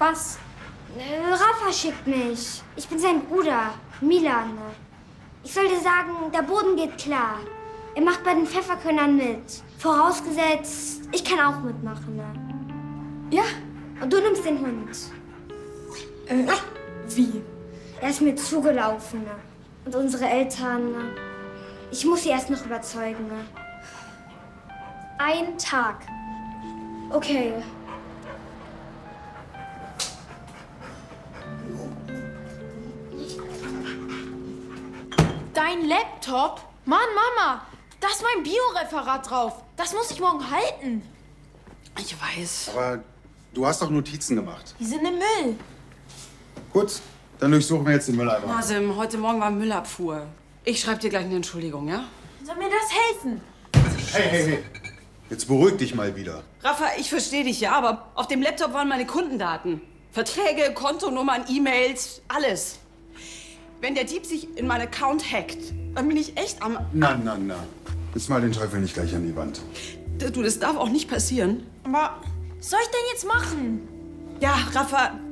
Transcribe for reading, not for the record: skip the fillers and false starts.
Was? Rafa schickt mich. Ich bin sein Bruder, Milan. Ich soll dir sagen, der Boden geht klar. Er macht bei den Pfefferkörnern mit. Vorausgesetzt, ich kann auch mitmachen. Ja. Und du nimmst den Hund. Wie? Er ist mir zugelaufen. Und unsere Eltern... Ich muss sie erst noch überzeugen. Ein Tag. Okay. Dein Laptop? Mann, Mama, da ist mein Bioreferat drauf. Das muss ich morgen halten. Ich weiß. Aber du hast doch Notizen gemacht. Die sind im Müll. Gut, dann durchsuchen wir jetzt den Mülleimer. Nasim, heute Morgen war Müllabfuhr. Ich schreibe dir gleich eine Entschuldigung, ja? Soll mir das helfen? Hey. Jetzt beruhig dich mal wieder. Rafa, ich verstehe dich, ja, aber auf dem Laptop waren meine Kundendaten. Verträge, Kontonummern, E-Mails, alles. Wenn der Dieb sich in meinen Account hackt, dann bin ich echt am... Na. Jetzt mal den Teufel nicht gleich an die Wand. Du, das darf auch nicht passieren. Aber was soll ich denn jetzt machen? Ja, Rafa,